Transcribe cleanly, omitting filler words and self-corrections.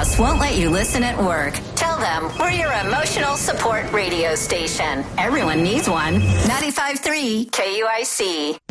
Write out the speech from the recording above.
boss won't let you listen at work, tell them we're your emotional support radio station. Everyone needs one. 95.3 KUIC.